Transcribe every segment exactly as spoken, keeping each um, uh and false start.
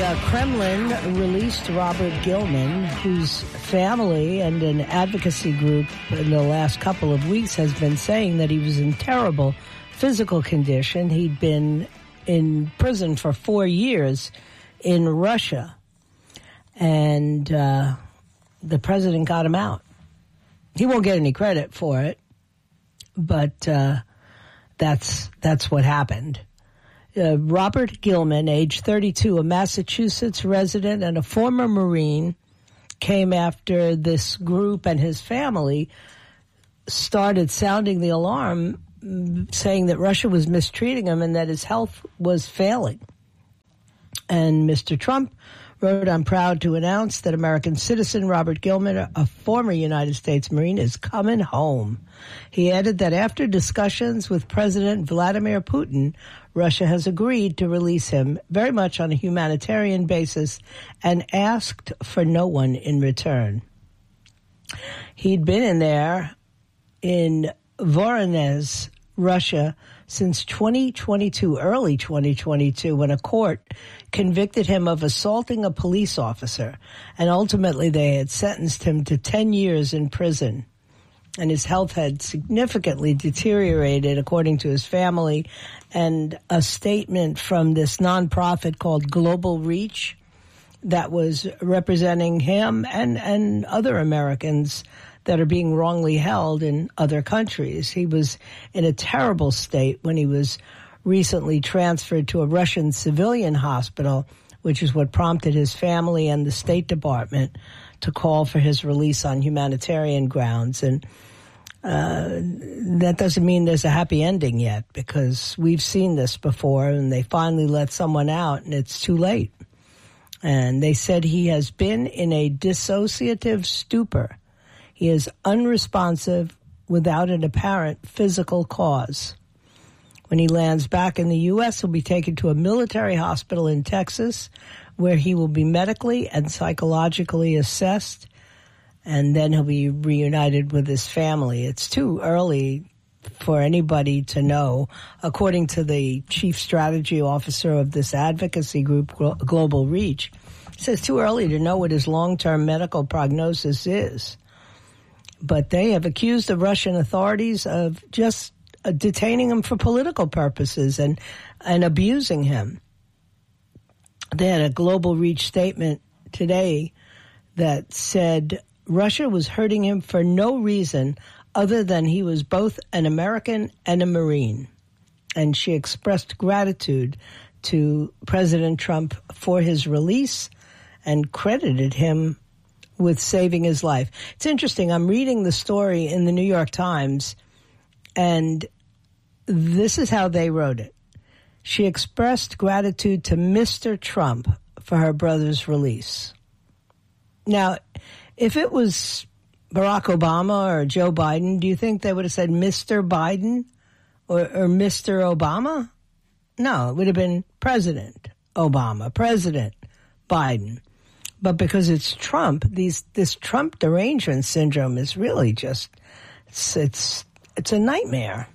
uh, Kremlin released Robert Gilman, whose family and an advocacy group in the last couple of weeks has been saying that he was in terrible physical condition. He'd been in prison for four years in Russia, and uh, the president got him out. He won't get any credit for it, but uh, that's that's what happened. Uh, Robert Gilman, age thirty-two, a Massachusetts resident and a former Marine, came after this group and his family started sounding the alarm, saying that Russia was mistreating him and that his health was failing. And Mister Trump wrote, "I'm proud to announce that American citizen Robert Gilman, a former United States Marine, is coming home." He added that after discussions with President Vladimir Putin, Russia has agreed to release him very much on a humanitarian basis and asked for no one in return. He'd been in there in Voronezh, Russia, since twenty twenty-two, early twenty twenty-two, when a court convicted him of assaulting a police officer, and ultimately they had sentenced him to ten years in prison. And his health had significantly deteriorated, according to his family, and a statement from this nonprofit called Global Reach that was representing him and, and other Americans that are being wrongly held in other countries. He was in a terrible state when he was recently transferred to a Russian civilian hospital, which is what prompted his family and the State Department to call for his release on humanitarian grounds. And uh, that doesn't mean there's a happy ending yet, because we've seen this before, and they finally let someone out, and it's too late. And they said he has been in a dissociative stupor. He is unresponsive without an apparent physical cause. When he lands back in the U S, he'll be taken to a military hospital in Texas, where he will be medically and psychologically assessed, and then he'll be reunited with his family. It's too early for anybody to know. According to the chief strategy officer of this advocacy group, Global Reach, he says it's too early to know what his long-term medical prognosis is. But they have accused the Russian authorities of just uh, detaining him for political purposes and, and abusing him. They had a Global Reach statement today that said Russia was hurting him for no reason other than he was both an American and a Marine. And she expressed gratitude to President Trump for his release and credited him with saving his life. It's interesting. I'm reading the story in the New York Times, and this is how they wrote it. She expressed gratitude to Mister Trump for her brother's release. Now, if it was Barack Obama or Joe Biden, do you think they would have said Mister Biden or, or Mister Obama? No, it would have been President Obama, President Biden. But because it's Trump, these this Trump derangement syndrome is really just it's it's, it's a nightmare.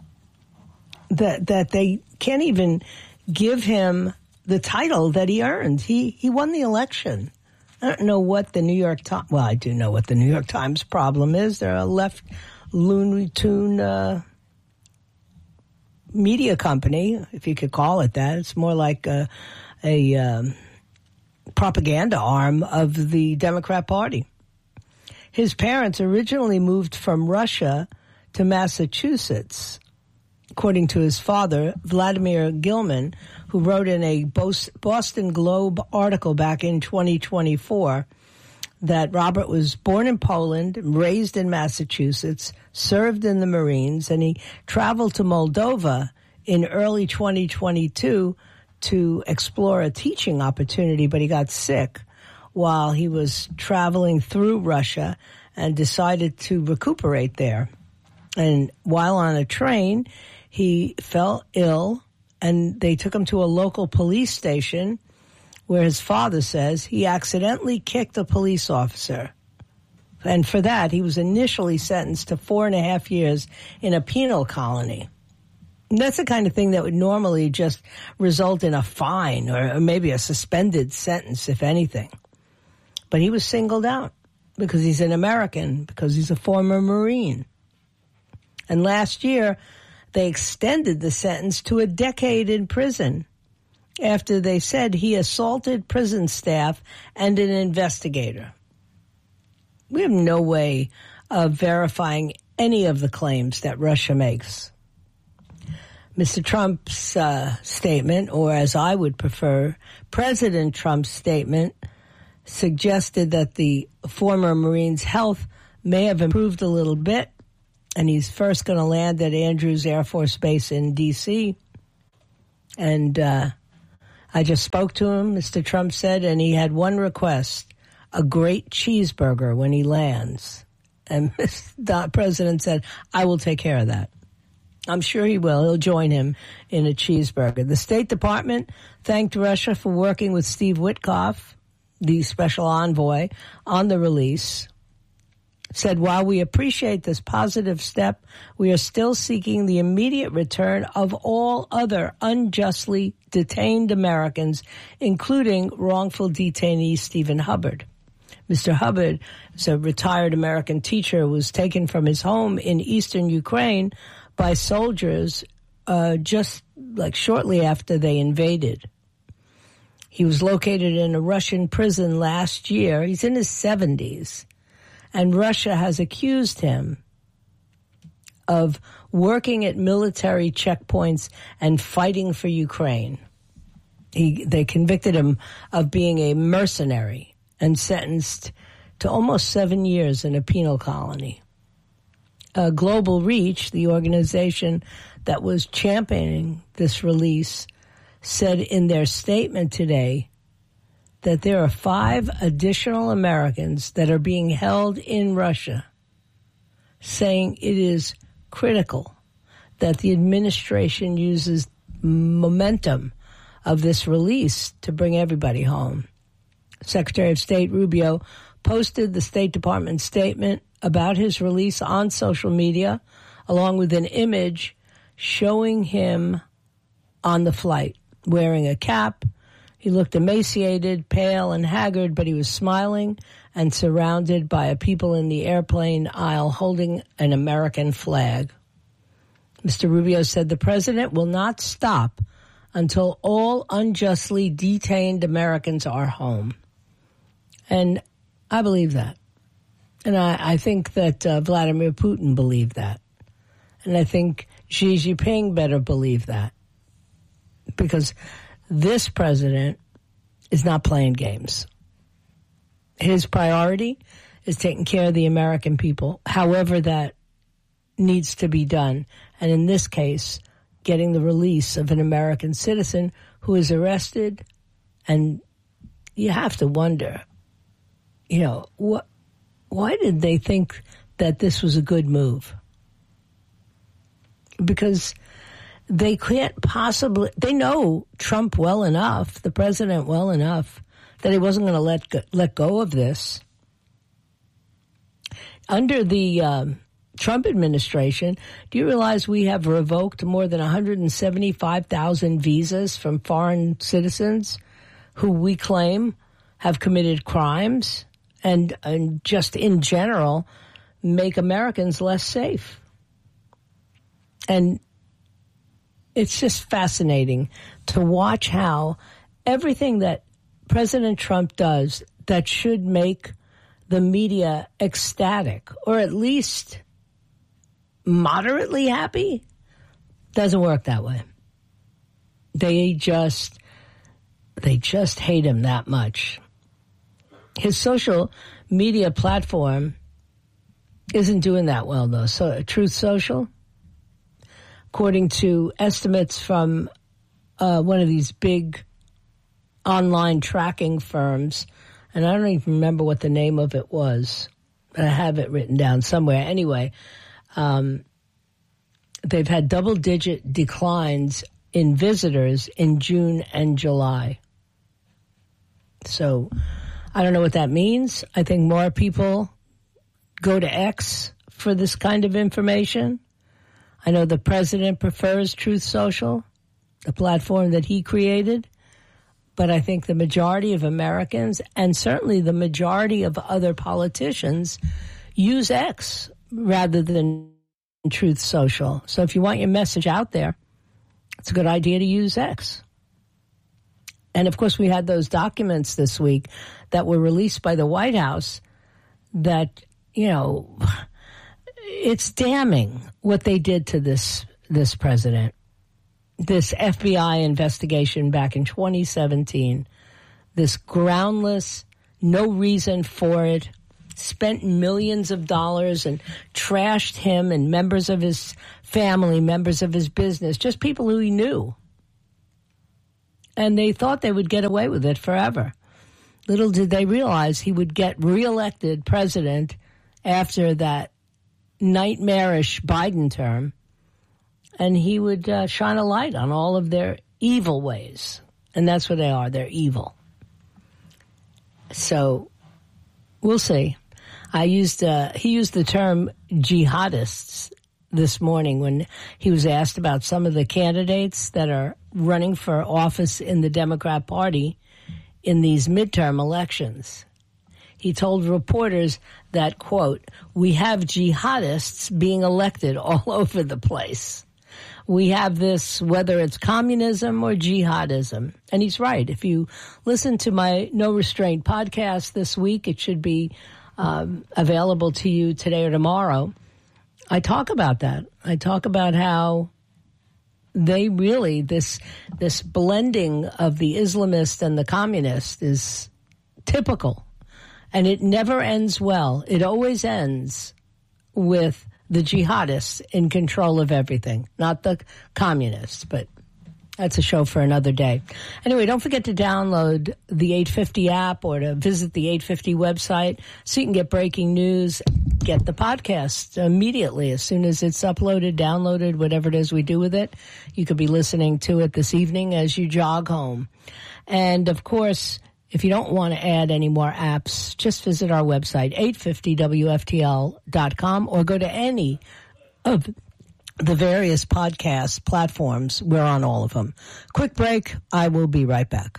That that they can't even give him the title that he earned. He he won the election. I don't know what the New York Times. Well, I do know what the New York Times problem is. They're a left Looney Tune uh, media company, if you could call it that. It's more like a. a um, propaganda arm of the Democrat Party. His parents originally moved from Russia to Massachusetts, according to his father, Vladimir Gilman, who wrote in a Boston Globe article back in twenty twenty-four that Robert was born in Poland, raised in Massachusetts, served in the Marines, and he traveled to Moldova in early twenty twenty-two to explore a teaching opportunity, but he got sick while he was traveling through Russia and decided to recuperate there. And while on a train, he fell ill, and they took him to a local police station where his father says he accidentally kicked a police officer. And for that, he was initially sentenced to four and a half years in a penal colony. And that's the kind of thing that would normally just result in a fine or maybe a suspended sentence, if anything. But he was singled out because he's an American, because he's a former Marine. And last year, they extended the sentence to a decade in prison after they said he assaulted prison staff and an investigator. We have no way of verifying any of the claims that Russia makes. Mister Trump's uh, statement, or as I would prefer, President Trump's statement, suggested that the former Marine's health may have improved a little bit, and he's first going to land at Andrews Air Force Base in D C And uh, I just spoke to him, Mister Trump said, and he had one request, a great cheeseburger when he lands. And the President said, I will take care of that. I'm sure he will. He'll join him in a cheeseburger. The State Department thanked Russia for working with Steve Witkoff, the special envoy, on the release. Said, while we appreciate this positive step, we are still seeking the immediate return of all other unjustly detained Americans, including wrongful detainee Stephen Hubbard. Mister Hubbard is a retired American teacher who was taken from his home in eastern Ukraine by soldiers uh, just like shortly after they invaded. He was located in a Russian prison last year. He's in his seventies. And Russia has accused him of working at military checkpoints and fighting for Ukraine. He, they convicted him of being a mercenary and sentenced to almost seven years in a penal colony. Uh, Global Reach, the organization that was championing this release, said in their statement today that there are five additional Americans that are being held in Russia, saying it is critical that the administration uses momentum of this release to bring everybody home. Secretary of State Rubio posted the State Department statement about his release on social media, along with an image showing him on the flight, wearing a cap. He looked emaciated, pale, and haggard, but he was smiling and surrounded by people in the airplane aisle holding an American flag. Mister Rubio said the president will not stop until all unjustly detained Americans are home. And I believe that. And I, I think that uh, Vladimir Putin believed that. And I think Xi Jinping better believe that. Because this president is not playing games. His priority is taking care of the American people, however that needs to be done. And in this case, getting the release of an American citizen who is arrested. And you have to wonder, you know, what, why did they think that this was a good move? Because they can't possibly, they know Trump well enough, the president well enough, that he wasn't going to let go, let go of this. Under the um, Trump administration, do you realize we have revoked more than one hundred seventy-five thousand visas from foreign citizens who we claim have committed crimes and, and just in general make Americans less safe? And it's just fascinating to watch how everything that President Trump does that should make the media ecstatic or at least moderately happy doesn't work that way. They just, they just hate him that much. His social media platform isn't doing that well, though. So, Truth Social, according to estimates from uh, one of these big online tracking firms, and I don't even remember what the name of it was, but I have it written down somewhere. Anyway, um, they've had double-digit declines in visitors in June and July. So I don't know what that means. I think more people go to X for this kind of information. I know the president prefers Truth Social, the platform that he created, but I think the majority of Americans, and certainly the majority of other politicians, use X rather than Truth Social. So if you want your message out there, it's a good idea to use X. And, of course, we had those documents this week that were released by the White House that, you know, it's damning what they did to this this president. This F B I investigation back in twenty seventeen, this groundless, no reason for it, spent millions of dollars and trashed him and members of his family, members of his business, just people who he knew. And they thought they would get away with it forever. Little did they realize he would get reelected president after that nightmarish Biden term, and he would uh, shine a light on all of their evil ways. And that's what they are. They're evil. So we'll see. I used uh, he used the term jihadists this morning when he was asked about some of the candidates that are running for office in the Democrat Party in these midterm elections. He told reporters that, quote, "We have jihadists being elected all over the place. We have this, whether it's communism or jihadism." And he's right. If you listen to my No Restraint podcast this week, it should be um, available to you today or tomorrow. I talk about that. I talk about how they really, this this blending of the Islamist and the communist is typical. And it never ends well. It always ends with the jihadists in control of everything, not the communists, but that's a show for another day. Anyway, don't forget to download the eight fifty app or to visit the eight fifty website so you can get breaking news, get the podcast immediately as soon as it's uploaded, downloaded, whatever it is we do with it. You could be listening to it this evening as you jog home. And, of course, if you don't want to add any more apps, just visit our website, eight fifty W F T L dot com, or go to any of the various podcast platforms. We're on all of them. Quick break. I will be right back.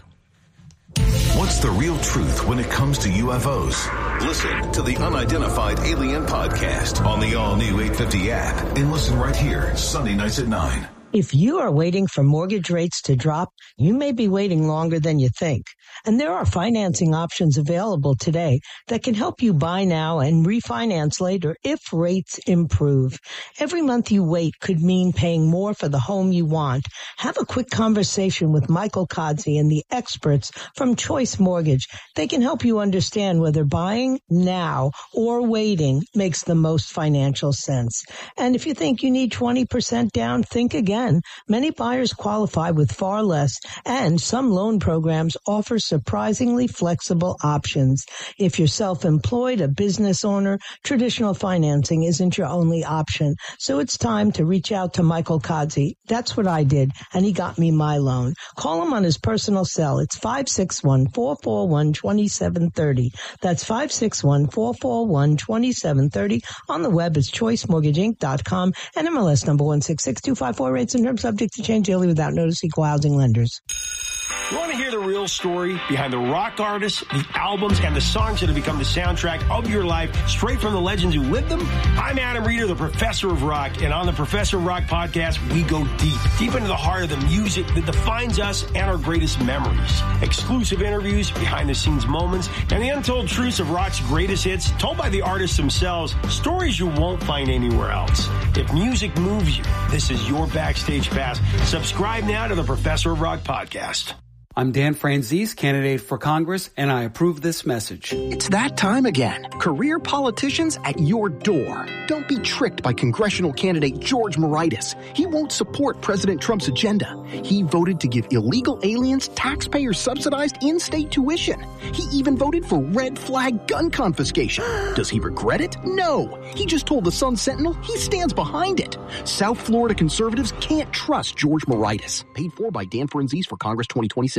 What's the real truth when it comes to U F Os? Listen to the Unidentified Alien Podcast on the all-new eight fifty app and listen right here, Sunday nights at nine. If you are waiting for mortgage rates to drop, you may be waiting longer than you think. And there are financing options available today that can help you buy now and refinance later if rates improve. Every month you wait could mean paying more for the home you want. Have a quick conversation with Michael Kodzie and the experts from Choice Mortgage. They can help you understand whether buying now or waiting makes the most financial sense. And if you think you need twenty percent down, think again. Many buyers qualify with far less, and some loan programs offer surprisingly flexible options. If you're self-employed, a business owner, traditional financing isn't your only option. So it's time to reach out to Michael Kodzie. That's what I did, and he got me my loan. Call him on his personal cell. It's five six one, four four one, two seven three zero. That's five six one, four four one, two seven three zero. On the web, it's choice mortgage inc dot com and M L S number one six six two five four. Rates and terms subject to change daily without notice. Equal housing lenders. You want to hear the real story behind the rock artists, the albums, and the songs that have become the soundtrack of your life, straight from the legends who lived them? I'm Adam Reeder, the Professor of Rock, and on the Professor of Rock podcast, we go deep, deep into the heart of the music that defines us and our greatest memories. Exclusive interviews, behind-the-scenes moments, and the untold truths of rock's greatest hits, told by the artists themselves, stories you won't find anywhere else. If music moves you, this is your backstage pass. Subscribe now to the Professor of Rock podcast. I'm Dan Franzese, candidate for Congress, and I approve this message. It's that time again. Career politicians at your door. Don't be tricked by congressional candidate George Moraitis. He won't support President Trump's agenda. He voted to give illegal aliens taxpayer-subsidized in-state tuition. He even voted for red flag gun confiscation. Does he regret it? No. He just told the Sun Sentinel he stands behind it. South Florida conservatives can't trust George Moraitis. Paid for by Dan Franzese for Congress twenty twenty-six.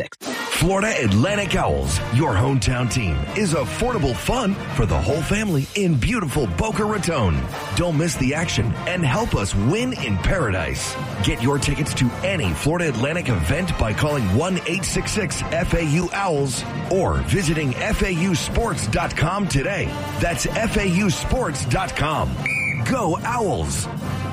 six. Florida Atlantic Owls, your hometown team, is affordable fun for the whole family in beautiful Boca Raton. Don't miss the action and help us win in paradise. Get your tickets to any Florida Atlantic event by calling one eight six six F A U Owls or visiting F A U sports dot com today. That's F A U sports dot com. Go Owls!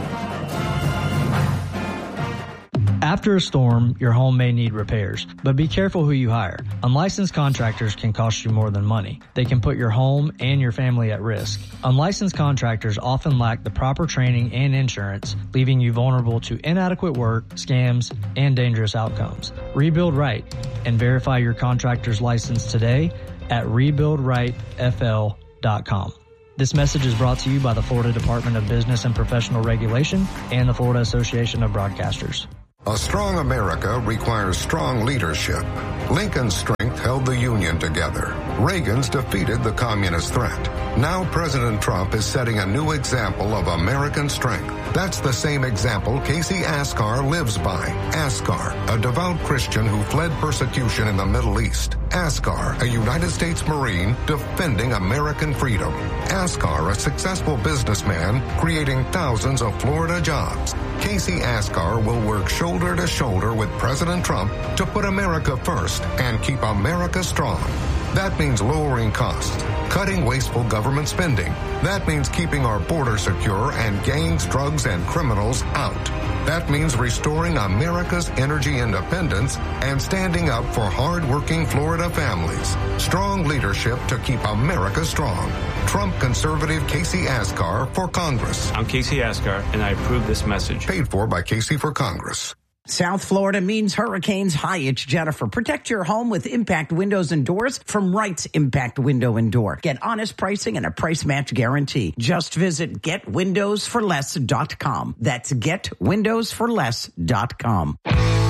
After a storm, your home may need repairs, but be careful who you hire. Unlicensed contractors can cost you more than money. They can put your home and your family at risk. Unlicensed contractors often lack the proper training and insurance, leaving you vulnerable to inadequate work, scams, and dangerous outcomes. Rebuild right and verify your contractor's license today at rebuild right F L dot com. This message is brought to you by the Florida Department of Business and Professional Regulation and the Florida Association of Broadcasters. A strong America requires strong leadership. Lincoln's strength held the Union together. Reagan's defeated the communist threat. Now President Trump is setting a new example of American strength. That's the same example Casey Askar lives by. Askar, a devout Christian who fled persecution in the Middle East. Askar, a United States Marine defending American freedom. Askar, a successful businessman creating thousands of Florida jobs. Casey Askar will work shoulder to shoulder with President Trump to put America first and keep America strong. That means lowering costs, cutting wasteful government spending. That means keeping our border secure and gangs, drugs, and criminals out. That means restoring America's energy independence and standing up for hard-working Florida families. Strong leadership to keep America strong. Trump conservative Casey Askar for Congress. I'm Casey Askar, and I approve this message. Paid for by Casey for Congress. South Florida means hurricanes. Hi, it's Jennifer. Protect your home with Impact Windows and Doors from Wright's Impact Window and Door. Get honest pricing and a price match guarantee. Just visit get windows for less dot com. That's get windows for less dot com.